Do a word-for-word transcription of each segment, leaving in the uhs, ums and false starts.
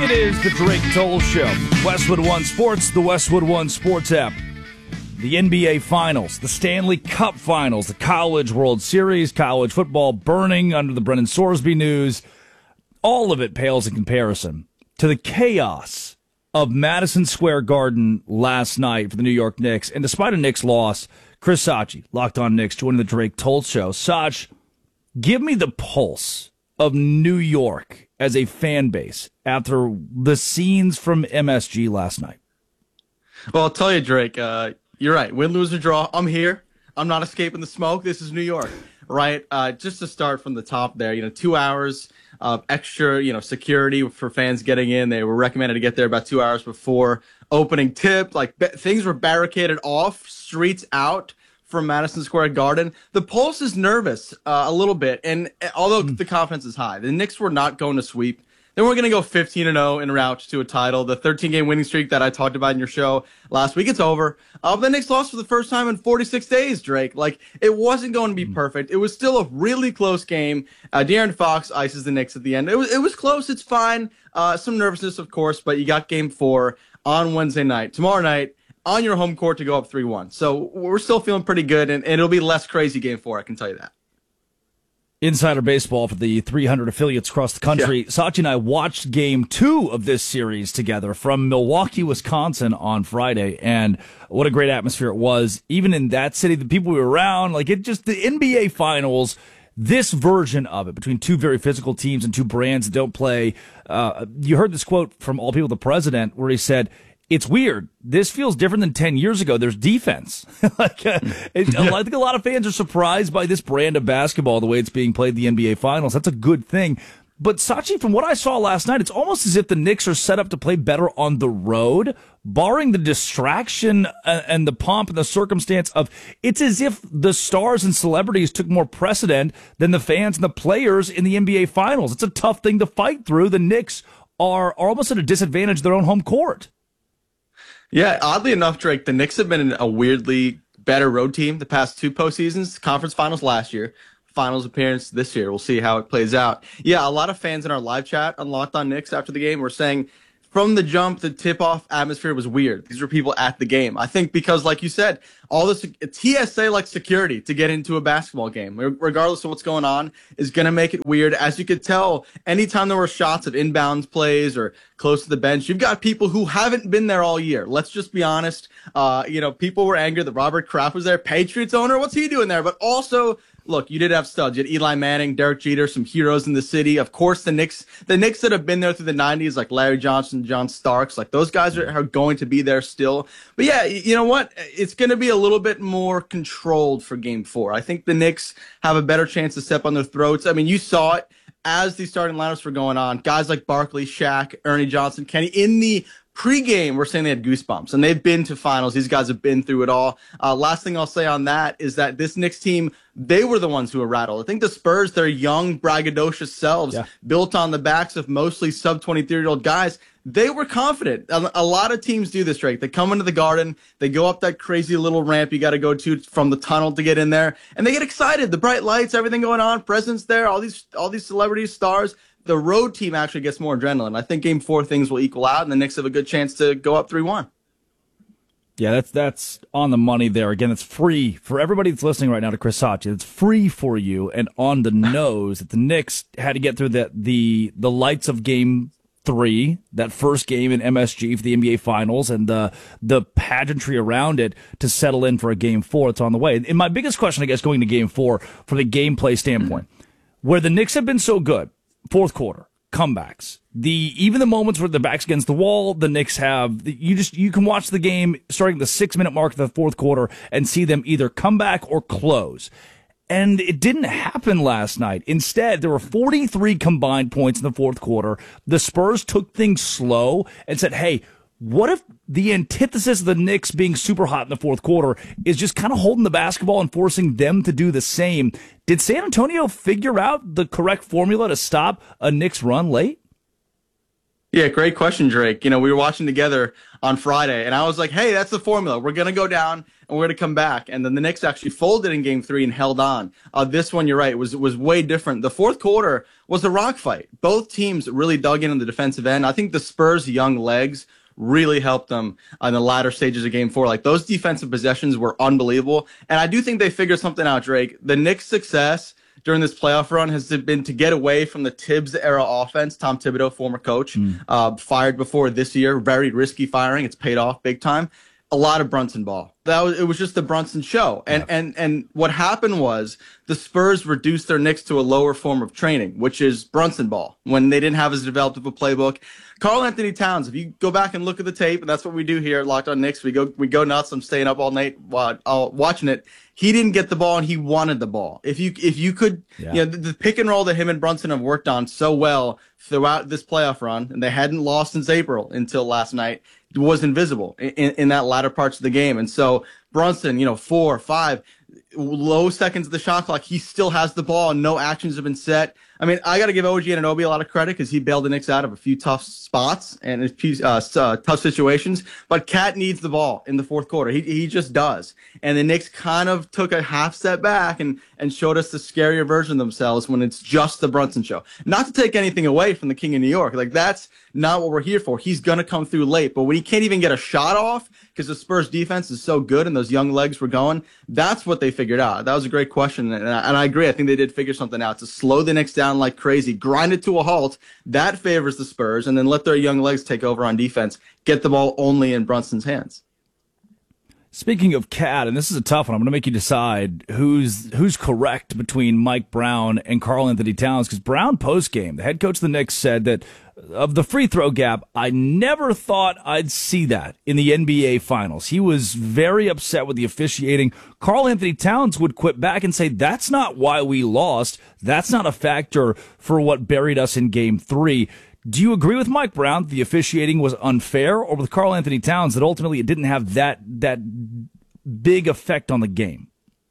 It is the Drake Toll Show. Westwood One Sports, the Westwood One Sports app. The N B A Finals, the Stanley Cup Finals, the College World Series, college football burning under the Brennan Sorsby news. All of it pales in comparison to the chaos of Madison Square Garden last night for the New York Knicks. And despite a Knicks loss, Chris Sachi, Locked On Knicks, joining the Drake Toll Show. Sach, give me the pulse of New York as a fan base after the scenes from M S G last night. Well, I'll tell you, Drake, uh, you're right. Win, lose, or draw, I'm here. I'm not escaping the smoke. This is New York, right? Uh, just to start from the top there, you know, two hours of extra, you know, security for fans getting in. They were recommended to get there about two hours before opening tip. Like, be- things were barricaded off, streets out from Madison Square Garden. The Pulse is nervous uh, a little bit, and uh, although mm. the confidence is high, the Knicks were not going to sweep. Then we're going to go fifteen and oh en route to a title. The thirteen-game winning streak that I talked about in your show last week, it's over. Uh, the Knicks lost for the first time in forty-six days, Drake. Like, it wasn't going to be perfect. It was still a really close game. Uh, De'Aaron Fox ices the Knicks at the end. It was, it was close. It's fine. Uh, some nervousness, of course, but you got game four on Wednesday night. Tomorrow night, on your home court to go up three one. So we're still feeling pretty good, and, and it'll be less crazy game four, I can tell you that. Insider baseball for the three hundred affiliates across the country. Yeah. Sachi and I watched game two of this series together from Milwaukee, Wisconsin on Friday, and what a great atmosphere it was. Even in that city, the people we were around, like it just, the N B A Finals, this version of it between two very physical teams and two brands that don't play. Uh, you heard this quote from All People, the president, where he said, "It's weird. This feels different than ten years ago. There's defense." like, uh, it, I think a lot of fans are surprised by this brand of basketball, the way it's being played in the N B A Finals. That's a good thing. But, Sachi, from what I saw last night, it's almost as if the Knicks are set up to play better on the road, barring the distraction and the pomp and the circumstance of it's as if the stars and celebrities took more precedent than the fans and the players in the N B A Finals. It's a tough thing to fight through. The Knicks are, are almost at a disadvantage of their own home court. Yeah, oddly enough, Drake, the Knicks have been a weirdly better road team the past two postseasons. Conference finals last year, finals appearance this year. We'll see how it plays out. Yeah, a lot of fans in our live chat on Locked On Knicks after the game were saying from the jump, the tip-off atmosphere was weird. These were people at the game. I think because, like you said, all this T S A-like security to get into a basketball game, regardless of what's going on, is going to make it weird. As you could tell, anytime there were shots of inbounds plays or close to the bench, you've got people who haven't been there all year. Let's just be honest. Uh, you know, people were angry that Robert Kraft was there. Patriots owner, what's he doing there? But also, look, you did have studs. You had Eli Manning, Derek Jeter, some heroes in the city. Of course, the Knicks, the Knicks that have been there through the nineties, like Larry Johnson, John Starks, like those guys are, are going to be there still. But yeah, you know what? It's going to be a little bit more controlled for game four. I think the Knicks have a better chance to step on their throats. I mean, you saw it as these starting lineups were going on. Guys like Barkley, Shaq, Ernie Johnson, Kenny, in the pre-game, we're saying they had goosebumps, and they've been to finals. These guys have been through it all. Uh, last thing I'll say on that is that this Knicks team, they were the ones who were rattled. I think the Spurs, their young, braggadocious selves, yeah. built on the backs of mostly sub twenty-three-year-old guys, they were confident. A, a lot of teams do this, Drake. They come into the Garden, they go up that crazy little ramp you got to go to from the tunnel to get in there, and they get excited. The bright lights, everything going on, presence there, all these all these celebrities, stars. The road team actually gets more adrenaline. I think game four things will equal out, and the Knicks have a good chance to go up three one. Yeah, that's that's on the money there. Again, it's free for everybody that's listening right now to Chris Sachi. It's free for you and on the nose that the Knicks had to get through the the, the lights of game three, that first game in M S G for the N B A Finals, and the the pageantry around it to settle in for a game four. It's on the way. And my biggest question, I guess, going to game four from the gameplay standpoint, where the Knicks have been so good, fourth quarter, comebacks. The even the moments where the back's against the wall, the Knicks have you just you can watch the game starting at the six minute mark of the fourth quarter and see them either come back or close. And it didn't happen last night. Instead, there were forty-three combined points in the fourth quarter. The Spurs took things slow and said, hey, what if the antithesis of the Knicks being super hot in the fourth quarter is just kind of holding the basketball and forcing them to do the same? Did San Antonio figure out the correct formula to stop a Knicks run late? Yeah, great question, Drake. You know, we were watching together on Friday, and I was like, hey, that's the formula. We're going to go down and we're going to come back. And then the Knicks actually folded in game three and held on. Uh, this one, you're right, was was way different. The fourth quarter was a rock fight. Both teams really dug in on the defensive end. I think the Spurs' young legs really helped them in the latter stages of game four. Like, those defensive possessions were unbelievable. And I do think they figured something out, Drake. The Knicks' success during this playoff run has been to get away from the Tibbs era offense. Tom Thibodeau, former coach, mm. uh, fired before this year. Very risky firing. It's paid off big time. A lot of Brunson ball. That was, it was just the Brunson show. And, yeah. and, and what happened was the Spurs reduced their Knicks to a lower form of training, which is Brunson ball, when they didn't have as developed of a playbook. Karl-Anthony Towns, if you go back and look at the tape, and that's what we do here at Locked On Knicks, we go, we go nuts. I'm staying up all night uh, watching it. He didn't get the ball, and he wanted the ball. If you, if you could, yeah. you know, the, the pick and roll that him and Brunson have worked on so well throughout this playoff run, and they hadn't lost since April until last night, was invisible in, in that latter parts of the game. And so Brunson, you know, four, five, low seconds of the shot clock, he still has the ball and no actions have been set. I mean, I got to give O G Anunoby a lot of credit because he bailed the Knicks out of a few tough spots and a few uh, uh, tough situations. But Cat needs the ball in the fourth quarter. He he just does. And the Knicks kind of took a half step back and, and showed us the scarier version of themselves when it's just the Brunson show. Not to take anything away from the King of New York. Like, that's not what we're here for. He's going to come through late. But when he can't even get a shot off because the Spurs defense is so good and those young legs were going, that's what they figured out. That was a great question. And I, and I agree. I think they did figure something out to slow the Knicks down like crazy, grind it to a halt. That favors the Spurs, and then let their young legs take over on defense, get the ball only in Brunson's hands. Speaking of Cat, and this is a tough one, I'm going to make you decide who's who's correct between Mike Brown and Karl-Anthony Towns, because Brown post-game, the head coach of the Knicks, said that of the free throw gap, I never thought I'd see that in the N B A Finals. He was very upset with the officiating. Karl-Anthony Towns would quit back and say, that's not why we lost. That's not a factor for what buried us in Game three. Do you agree with Mike Brown that the officiating was unfair, or with Karl-Anthony Towns that ultimately it didn't have that that big effect on the game?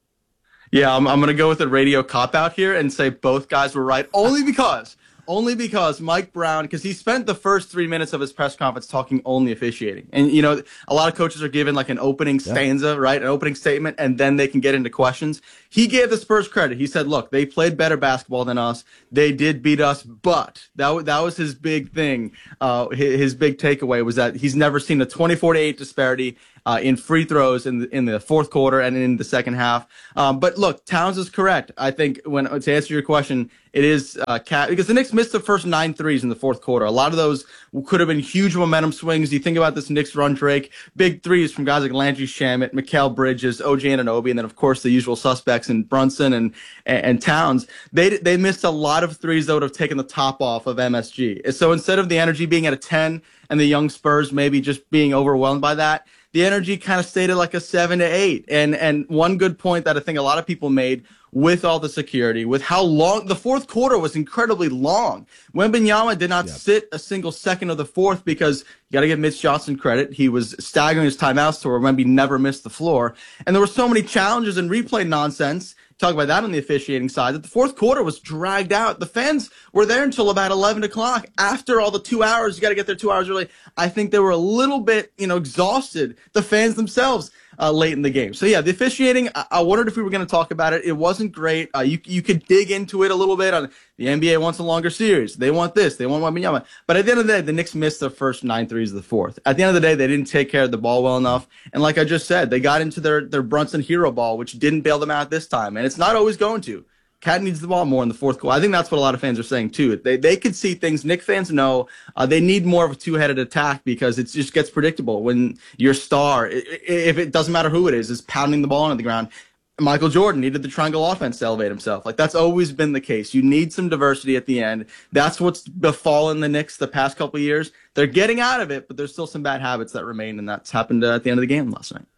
Yeah, I'm, I'm going to go with a radio cop-out here and say both guys were right, only because Only because Mike Brown, because he spent the first three minutes of his press conference talking only officiating. And, you know, a lot of coaches are given like an opening stanza, yeah. right? An opening statement, and then they can get into questions. He gave the Spurs credit. He said, look, they played better basketball than us. They did beat us, but that, that was his big thing. Uh, his, his big takeaway was that he's never seen a twenty-four to eight disparity Uh, in free throws in the, in the fourth quarter and in the second half. Um, but look, Towns is correct. I think when to answer your question, it is uh, Cat, because the Knicks missed the first nine threes in the fourth quarter. A lot of those could have been huge momentum swings. You think about this Knicks run, Drake, big threes from guys like Landry Shamet, Mikal Bridges, O G Anunoby, and then of course the usual suspects in Brunson and, and and Towns. They they missed a lot of threes that would have taken the top off of M S G. So instead of the energy being at a ten and the young Spurs maybe just being overwhelmed by that, the energy kind of stayed at like a seven to eight. And and one good point that I think a lot of people made with all the security, with how long the fourth quarter was incredibly long. Wembanyama did not yep. sit a single second of the fourth because you got to give Mitch Johnson credit. He was staggering his timeouts to where Wemby never missed the floor. And there were so many challenges and replay nonsense. Talk about that on the officiating side, that the fourth quarter was dragged out. The fans were there until about eleven o'clock. After all the two hours, you got to get there two hours early. I think they were a little bit, you know, exhausted, the fans themselves, uh, late in the game. So yeah, the officiating, I, I wondered if we were going to talk about it. It wasn't great. Uh, you, you could dig into it a little bit. On the N B A wants a longer series. They want this. They want Wembanyama. But at the end of the day, the Knicks missed their first nine threes of the fourth. At the end of the day, they didn't take care of the ball well enough. And like I just said, they got into their, their Brunson hero ball, which didn't bail them out this time. And it's not always going to. Cat needs the ball more in the fourth quarter. I think that's what a lot of fans are saying too. They they could see things. Knicks fans know uh, they need more of a two-headed attack because it just gets predictable when your star, if it doesn't matter who it is, is pounding the ball onto the ground. Michael Jordan needed the triangle offense to elevate himself. Like, that's always been the case. You need some diversity at the end. That's what's befallen the Knicks the past couple of years. They're getting out of it, but there's still some bad habits that remain, and that's happened uh, at the end of the game last night.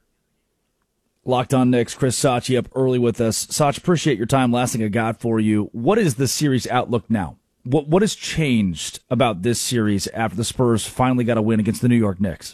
Locked On Knicks, Chris Sachi up early with us. Sach, appreciate your time. Last thing I got for you. What is the series outlook now? What What has changed about this series after the Spurs finally got a win against the New York Knicks?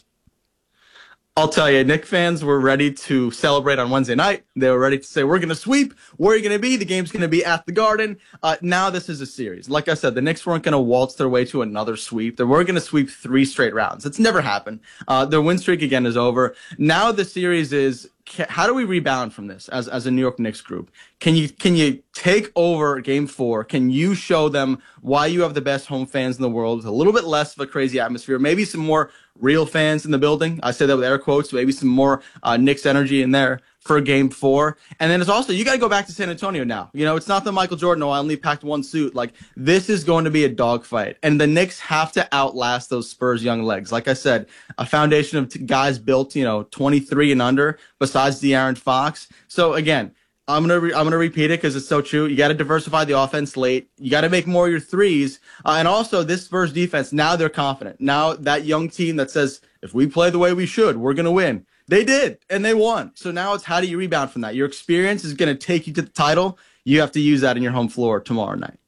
I'll tell you, Knicks fans were ready to celebrate on Wednesday night. They were ready to say, we're going to sweep. Where are you going to be? The game's going to be at the Garden. Uh, now this is a series. Like I said, the Knicks weren't going to waltz their way to another sweep. They weren't going to sweep three straight rounds. It's never happened. Uh, their win streak again is over. Now the series is, how do we rebound from this as as a New York Knicks group? Can you can you take over Game Four? Can you show them why you have the best home fans in the world? A little bit less of a crazy atmosphere, maybe some more real fans in the building. I say that with air quotes. Maybe some more uh, Knicks energy in there for Game Four. And then it's also, you got to go back to San Antonio now. You know, it's not the Michael Jordan, oh, I only packed one suit. Like, this is going to be a dogfight. And the Knicks have to outlast those Spurs young legs. Like I said, a foundation of t- guys built, you know, twenty-three and under, besides De'Aaron Fox. So again, I'm gonna re- I'm gonna repeat it because it's so true. You got to diversify the offense late. You got to make more of your threes, uh, and also this Spurs defense. Now they're confident. Now that young team that says, if we play the way we should, we're gonna win. They did, and they won. So now it's, how do you rebound from that? Your experience is gonna take you to the title. You have to use that in your home floor tomorrow night.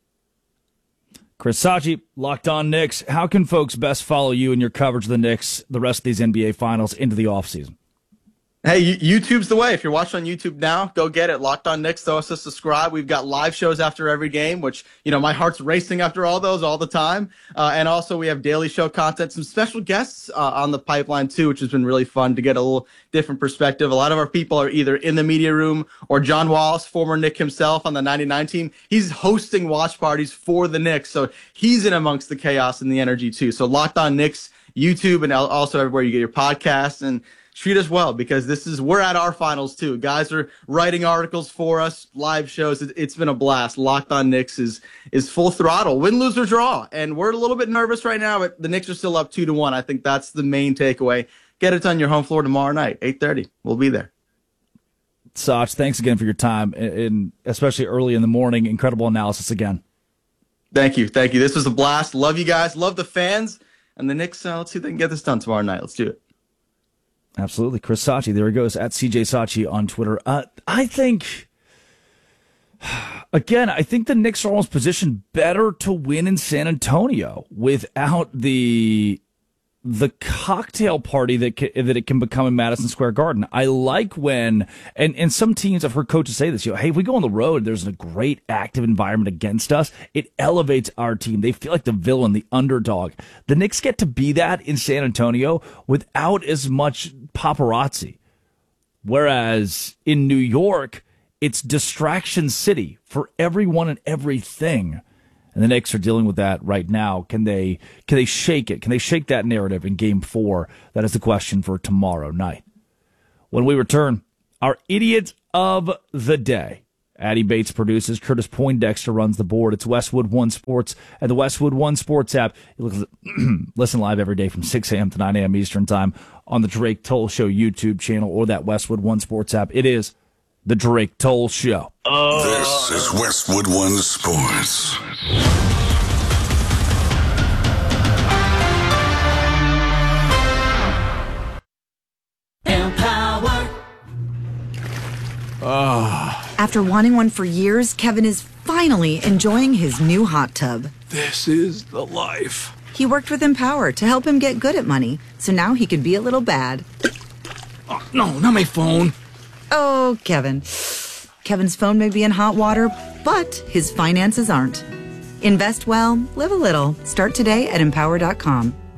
Chris Sachi, Locked On Knicks. How can folks best follow you and your coverage of the Knicks the rest of these N B A Finals into the offseason? Hey, YouTube's the way. If you're watching on YouTube now, go get it. Locked On Knicks, throw us a subscribe. We've got live shows after every game, which, you know, my heart's racing after all those all the time. Uh, and also we have daily show content, some special guests uh, on the pipeline too, which has been really fun to get a little different perspective. A lot of our people are either in the media room, or John Wallace, former Knick himself on the ninety-nine team. He's hosting watch parties for the Knicks. So he's in amongst the chaos and the energy too. So Locked On Knicks, YouTube, and also everywhere you get your podcasts. And treat us well, because this is, we're at our finals too. Guys are writing articles for us, live shows. It, it's been a blast. Locked On Knicks is is full throttle, win, lose, or draw. And we're a little bit nervous right now, but the Knicks are still up two to one. I think that's the main takeaway. Get it on your home floor tomorrow night, eight thirty. We'll be there. Sach, thanks again for your time, and especially early in the morning. Incredible analysis again. Thank you, thank you. This was a blast. Love you guys. Love the fans. And the Knicks, uh, let's see if they can get this done tomorrow night. Let's do it. Absolutely. Chris Sachi, there he goes, at C J Sachi on Twitter. Uh, I think, again, I think the Knicks are almost positioned better to win in San Antonio without the the cocktail party that can, that it can become in Madison Square Garden. I like when, and, and some teams, I've heard coaches say this, you know, hey, if we go on the road, there's a great active environment against us. It elevates our team. They feel like the villain, the underdog. The Knicks get to be that in San Antonio without as much paparazzi. Whereas in New York, it's distraction city for everyone and everything. And the Knicks are dealing with that right now. Can they can they shake it? Can they shake that narrative in Game Four? That is the question for tomorrow night. When we return, our idiot of the day. Addy Bates produces. Curtis Poindexter runs the board. It's Westwood One Sports and the Westwood One Sports app. Listen live every day from six a.m. to nine a.m. Eastern Time on the Drake Toll Show YouTube channel or that Westwood One Sports app. It is the Drake Toll Show. Uh, this is Westwood One Sports. Empower. Oh. After wanting one for years, Kevin is finally enjoying his new hot tub. This is the life. He worked with Empower to help him get good at money, so now he could be a little bad. Oh, no, not my phone. Oh, Kevin. Kevin's phone may be in hot water, but his finances aren't. Invest well, live a little. Start today at empower dot com.